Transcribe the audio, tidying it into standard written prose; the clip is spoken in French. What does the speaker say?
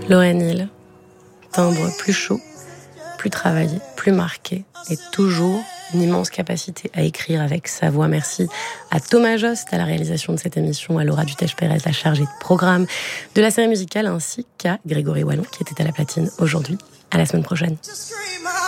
Lorraine Hill, timbre plus chaud, plus travaillé, plus marqué, et toujours une immense capacité à écrire avec sa voix. Merci à Thomas Jost à la réalisation de cette émission, à Laura Dutèche-Pérez, la chargée de programme de la série musicale, ainsi qu'à Grégory Wallon qui était à la platine aujourd'hui. À la semaine prochaine.